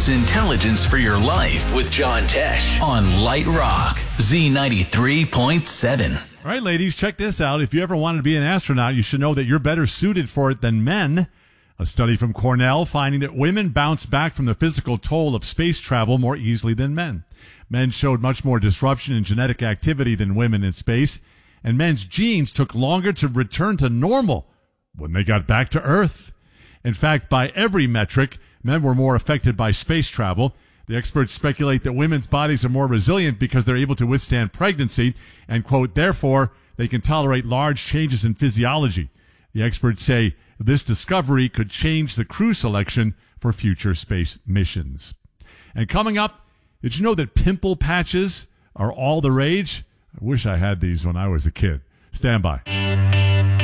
It's Intelligence for Your Life with John Tesh on Light Rock, Z93.7. All right, ladies, check this out. If you ever wanted to be an astronaut, you should know that you're better suited for it than men. A study from Cornell finding that women bounce back from the physical toll of space travel more easily than men. Men showed much more disruption in genetic activity than women in space, and men's genes took longer to return to normal when they got back to Earth. In fact, by every metric, men were more affected by space travel. The experts speculate that women's bodies are more resilient because they're able to withstand pregnancy and, quote, therefore, they can tolerate large changes in physiology. The experts say this discovery could change the crew selection for future space missions. And coming up, did you know that pimple patches are all the rage? I wish I had these when I was a kid. Stand by.